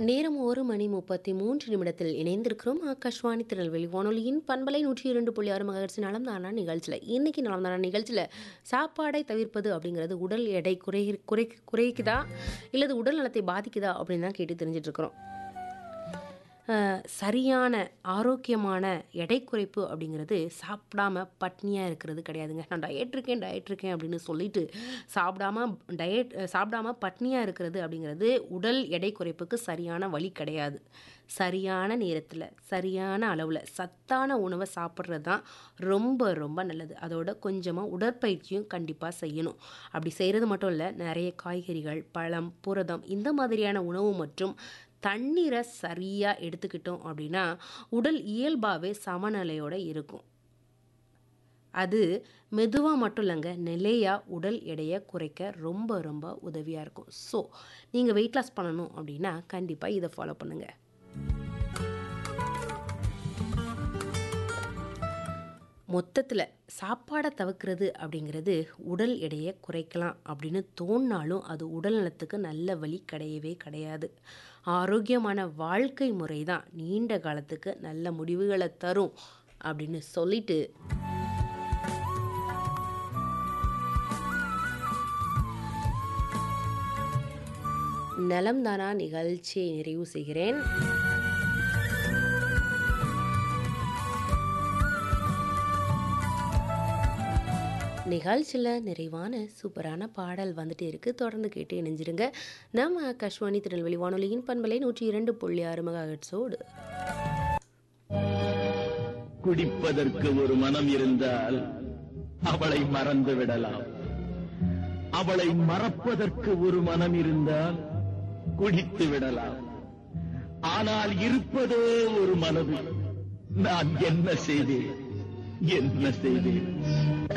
நேரம் 1:33 இணைந்திருக்கிறோம். ஆகாஷ்வாணி திருநெல்வேலி வானொலியின் பண்பலை 102.6 மெகாஹெர்ட்ஸ் நலம் தானா நிகழ்ச்சியில் இன்னைக்கு நலம் தானா நிகழ்ச்சியில் சாப்பாடை தவிர்ப்பது அப்படிங்கிறது உடல் எடை குறைக்குதா இல்லது உடல் நலத்தை பாதிக்குதா அப்படின்னு தான் கேட்டு தெரிஞ்சிட்டு இருக்கிறோம். சரியான ஆரோக்கியமான எடை குறைப்பு அப்படிங்கிறது சாப்பிடாம பட்னியாக இருக்கிறது கிடையாதுங்க. நான் டயட் இருக்கேன் அப்படின்னு சொல்லிட்டு சாப்பிடாம பட்னியாக இருக்கிறது அப்படிங்கிறது உடல் எடை குறைப்புக்கு சரியான வழி கிடையாது. சரியான நேரத்தில் சரியான அளவில் சத்தான உணவை சாப்பிட்றது தான் ரொம்ப ரொம்ப நல்லது. அதோட கொஞ்சமாக உடற்பயிற்சியும் கண்டிப்பாக செய்யணும். அப்படி செய்கிறது மட்டும் இல்லை, நிறைய காய்கறிகள், பழம், புரதம் இந்த மாதிரியான உணவு மற்றும் தண்ணீரை சரியாக எடுத்துக்கிட்டோம் அப்படின்னா உடல் இயல்பாகவே சமநிலையோடு இருக்கும். அது மெதுவாக மட்டும் இல்லைங்க, நிலையாக உடல் எடையை குறைக்க ரொம்ப ரொம்ப உதவியாக இருக்கும். ஸோ நீங்கள் வெயிட் லாஸ் பண்ணணும் அப்படின்னா கண்டிப்பாக இதை ஃபாலோ பண்ணுங்கள். மொத்தத்தில் சாப்பாடை தவிர்க்கிறது அப்படிங்கிறது உடல் எடையை குறைக்கலாம் அப்படின்னு தோணினாலும் அது உடல் நலத்துக்கு நல்ல வழி கிடையவே கிடையாது. ஆரோக்கியமான வாழ்க்கை முறை தான் நீண்ட காலத்துக்கு நல்ல முடிவுகளை தரும் அப்படின்னு சொல்லிட்டு நலம் தானா நிகழ்ச்சியை நிறைவு செய்கிறேன். நிகழ்ச்சியில் நிறைவான சூப்பரான பாடல் வந்துட்டு இருக்கு. தொடர்ந்து கேட்டு இணைஞ்சிருங்க. நம்ம ஆகாஷ்வாணி திருநெல்வேலி வானொலியின் பண்பலை 102.6 மெகாஹெர்ட்ஸோடு. குடிப்பதற்கு ஒரு மனம் இருந்தால் அவளை மறந்து விடலாம். அவளை மறப்பதற்கு ஒரு மனம் இருந்தால் குடித்து விடலாம். ஆனால் இருப்பதோ ஒரு மனது. நான் என்ன செய்தேன்?